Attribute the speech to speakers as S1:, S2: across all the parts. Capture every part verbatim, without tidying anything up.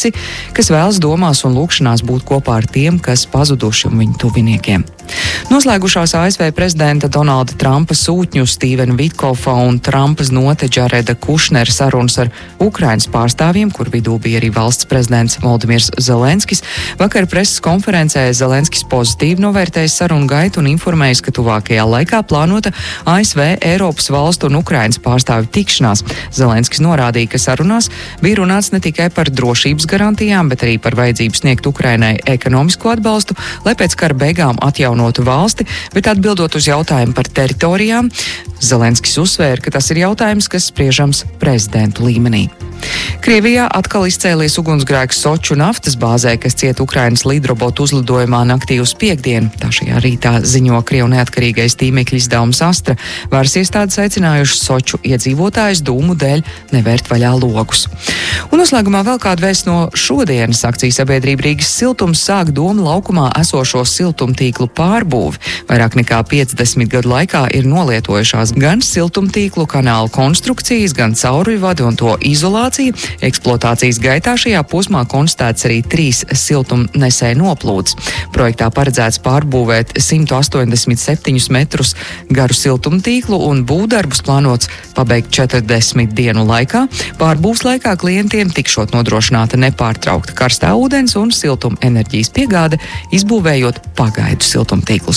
S1: visi, kas vēlas domās un lūkšanās būt kopā ar tiem, kas pazuduši un viņu tuviniekiem. Noslēgušās A S V prezidenta Donalda Trumpa sūtņu Stīvena Vitkofa un Trumpa znote Džareda Kušnera sarunas ar Ukrainas pārstāvjiem, kur vidū bija arī valsts prezidents Volodimirs Zelenskis. Vakar preses konferencē Zelenskis pozitīvi novērtējis sarunu gaitu un informējis, ka tuvākajā laikā plānota A S V, Eiropas valstu un Ukrainas pārstāvju tikšanās. Zelenskis norādīja, ka sarunās bija runāts ne tikai par drošības garantijām, bet arī par vajadzību sniegt Ukrainai ekonomisko atbalstu, lai pēc kara beigām atjaunotu valsti, bet atbildot uz jautājumu par teritorijām, Zelenskis uzsvēra, ka tas ir jautājums, kas spriežams prezidentu līmenī. Krievijā atkal izcēlies ugunsgrēks Soču naftas bāzē, kas cieta Ukrainas lidrobotu uzlidojumā naktī uz piektdienu. Tā šajā rītā ziņo Krievu neatkarīgais tīmekļa izdevums Astra. Varas iestādes aicinājušas Soču iedzīvotājus dūmu dēļ nevērt vaļā logus. Un noslēgumā vēl kāda vēsts no šodienas. Akciju sabiedrība Rīgas siltums sāk Doma laukumā esošo siltumtīklu pārbūvi. Vairāk nekā piecdesmit gadu laikā ir nolietojušās gan siltumtīklu kanālu konstrukcijas, gan cauruļvadi un to izolāciju. Eksploatācijas gaitā šajā posmā konstatēts arī trīs siltumnesēju noplūdes. Projektā paredzēts pārbūvēt simt astoņdesmit septiņus metrus garu siltumtīklu un būvdarbus plānots pabeigt četrdesmit dienu laikā. Pārbūves laikā klientiem tikšot nodrošināta nepārtraukta karstā ūdens un siltumenerģijas piegāde, izbūvējot pagaidu siltumtīklus.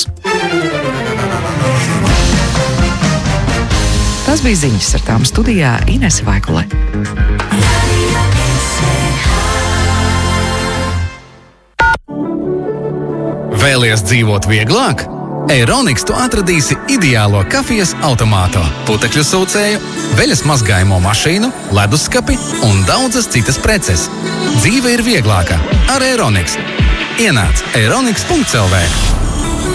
S1: Tas bija ziņas, ar tām studijā Inese Vaikule.
S2: Vēlies dzīvot vieglāk? Eironiks tu atradīsi ideālo kafijas automātu, putekļu sūcēju, veļas mazgājumu mašīnu, leduskapi un daudzas citas preces. Dzīve ir vieglāka ar Eironiks. Ienāc eironiks punkts el vē.